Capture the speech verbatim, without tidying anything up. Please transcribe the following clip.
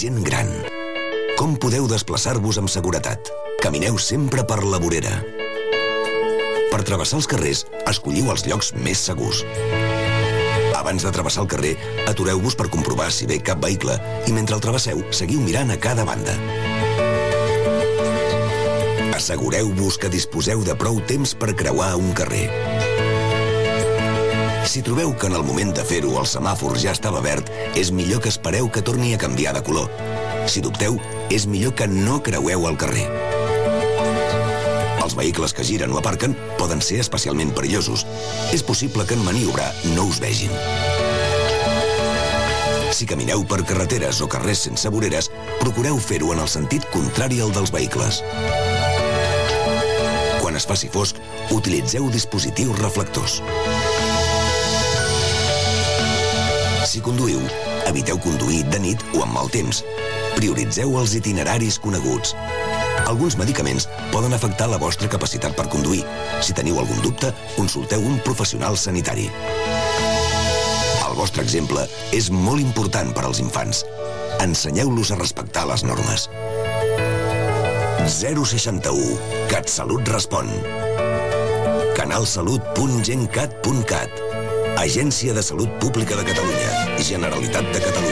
gent gran. Com podeu desplaçar-vos amb seguretat? Camineu sempre per la vorera. Per travessar els carrers, escolliu els llocs més segurs. Abans de travessar el carrer, atureu-vos per comprovar si ve cap vehicle i mentre el travesseu, seguiu mirant a cada banda. Assegureu-vos que disposeu de prou temps per creuar un carrer. Si trobeu que en el moment de fer-ho el semàfor ja estava verd, és millor que espereu que torni a canviar de color. Si dubteu, és millor que no creueu el carrer. Els vehicles que giren o aparquen poden ser especialment perillosos. És possible que en maniobrar no us vegin. Si camineu per carreteres o carrers sense voreres, procureu fer-ho en el sentit contrari al dels vehicles. Quan es faci fosc, utilitzeu dispositius reflectors. Si conduïu, eviteu conduir de nit o amb mal temps. Prioritzeu els itineraris coneguts. Alguns medicaments poden afectar la vostra capacitat per conduir. Si teniu algun dubte, consulteu un professional sanitari. El vostre exemple és molt important per als infants. Ensenyeu-los a respectar les normes. zero seixanta-u. CatSalut respon. canalsalut punt gencat punt cat. Agència de Salut Pública de Catalunya. Generalitat de Catalunya.